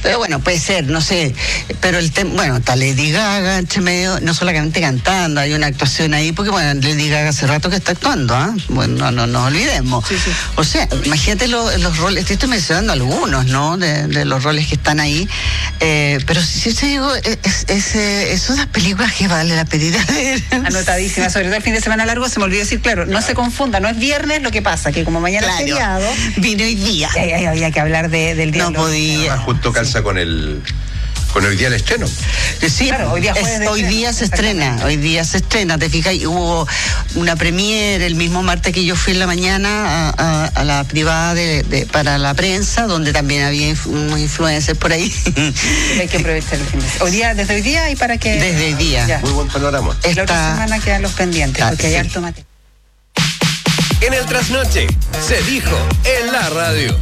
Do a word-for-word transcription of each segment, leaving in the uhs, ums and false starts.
Pero bueno, puede ser, no sé, pero el tema, bueno, está Lady Gaga, entre medio, no solamente cantando, hay una actuación ahí, porque bueno, Lady Gaga hace rato que está actuando, ¿ah? ¿eh? Bueno, no, no nos olvidemos. Sí, sí. O sea, imagínate lo, los roles, te estoy mencionando algunos, ¿no? De, de los roles que están ahí, eh, pero si yo te digo, es, es, es son las películas que vale la pena ver. Anotadísima, sobre todo el fin de semana largo, se me olvidó decir, claro, no se confunda, no es viernes, lo que pasa, que como mañana claro, es feriado, vino hoy día. Ay, ay, había que hablar de, del día. No podía. Además, justo calza sí. con el con el día del estreno. Sí, claro, hoy día, es, hoy día se estrena, hoy día se estrena, te fijas, hubo una premiere el mismo martes que yo fui en la mañana a, a, a la privada de, de, para la prensa, donde también había unos influencers por ahí. Hay que aprovechar el fin de semana. Hoy día, desde hoy día y para que... Desde hoy día. Ya. Muy buen panorama. Esta... La otra semana quedan los pendientes, ah, porque sí. hay harto material. En el trasnoche se dijo en la radio.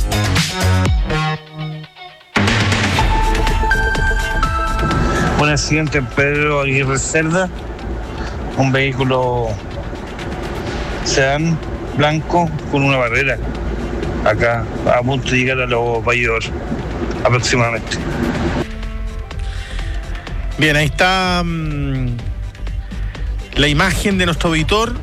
Un accidente en Pedro Aguirre Cerda, un vehículo sedán blanco con una barrera acá a punto de llegar a los Valledor aproximadamente. Bien, ahí está mmm, la imagen de nuestro auditor.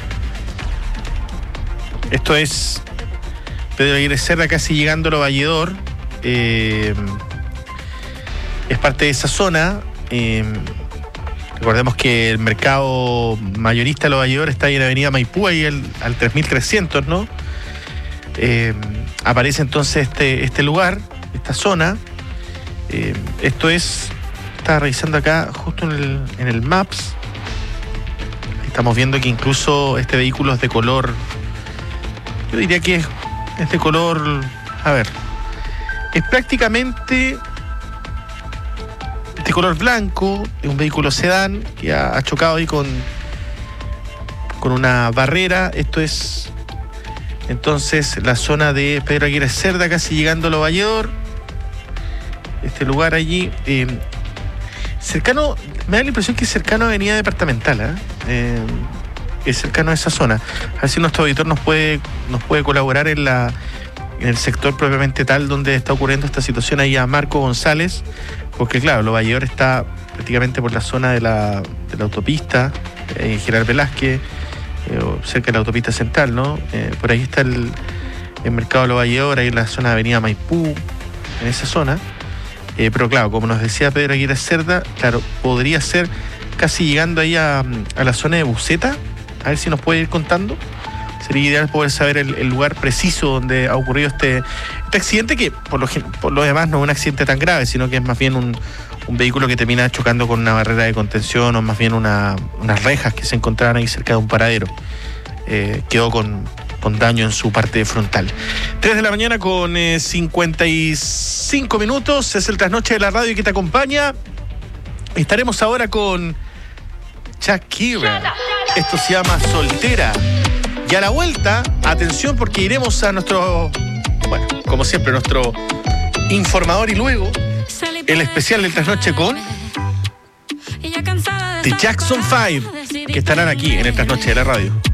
Esto es Pedro Aguirre Cerda, casi llegando a los Valledor. Eh, es parte de esa zona. Eh, recordemos que el mercado mayorista de los Valledor está ahí en la avenida Maipú, ahí al, al tres mil trescientos, ¿no? Eh, aparece entonces este, este lugar, esta zona. Eh, esto es, estaba revisando acá justo en el, en el Maps. Estamos viendo que incluso este vehículo es de color, yo diría que es, es de color, a ver, es prácticamente de color blanco, es un vehículo sedán que ha, ha chocado ahí con, con una barrera. Esto es entonces la zona de Pedro Aguirre Cerda, casi llegando a Los Valledor. Este lugar allí, eh, cercano, me da la impresión que es cercano a Avenida Departamental, ¿eh? Eh, es cercano a esa zona. A ver si nuestro auditor nos puede, nos puede colaborar en la en el sector propiamente tal donde está ocurriendo esta situación, ahí a Marco González, porque claro, Los Valledor está prácticamente por la zona de la, de la autopista, eh, General Velázquez, eh, cerca de la autopista central, ¿no? Eh, por ahí está el, el mercado de Los Valledor, ahí en la zona de Avenida Maipú, en esa zona. Eh, pero claro, como nos decía Pedro Aguirre Cerda, claro, podría ser casi llegando ahí a, a la zona de Buceta. A ver si nos puede ir contando. Sería ideal poder saber el, el lugar preciso donde ha ocurrido este, este accidente, que por lo, por lo demás no es un accidente tan grave, sino que es más bien un, un vehículo que termina chocando con una barrera de contención, o más bien una, unas rejas que se encontraban ahí cerca de un paradero. Eh, quedó con, con daño en su parte frontal. tres de la mañana con eh, cincuenta y cinco minutos. Es el trasnoche de la radio que te acompaña. Estaremos ahora con Shakira. Esto se llama Soltera. Y a la vuelta, atención, porque iremos a nuestro, bueno, como siempre, nuestro informador, y luego el especial del trasnoche con The Jackson Five, que estarán aquí en el trasnoche de la radio.